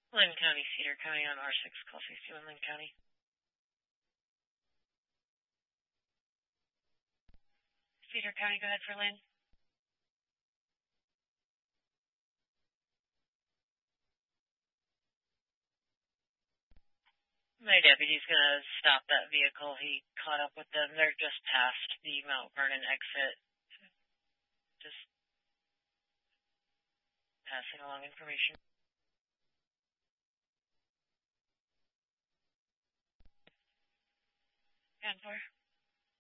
Lynn County, Cedar County on R6, call 61 Lynn County. Cedar County, go ahead for Lynn. My deputy's gonna stop that vehicle. He caught up with them. They're just past the Mount Vernon exit. Just passing along information. 10-4.